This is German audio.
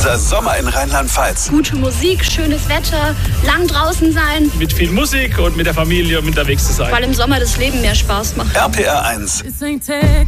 Dieser Sommer in Rheinland-Pfalz. Gute Musik, schönes Wetter, lang draußen sein. Mit viel Musik und mit der Familie unterwegs zu sein. Weil im Sommer das Leben mehr Spaß macht. RPR 1.